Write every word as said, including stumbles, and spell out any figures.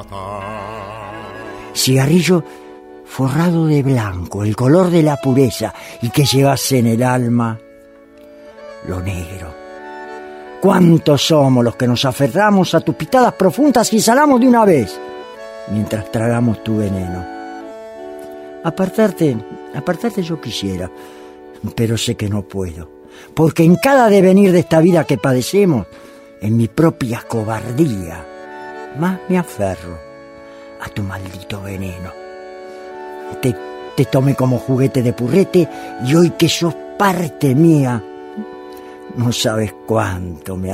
Cigarrillo forrado de blanco, el color de la pureza, y que llevas en el alma lo negro. ¿Cuántos somos los que nos aferramos a tus pitadas profundas y salamos de una vez, mientras tragamos tu veneno? Apartarte, apartarte yo quisiera, pero sé que no puedo, porque en cada devenir de esta vida que padecemos, en mi propia cobardía, más me aferro a tu maldito veneno. Te, te tomé como juguete de purrete, y hoy que sos parte mía, no sabes cuánto me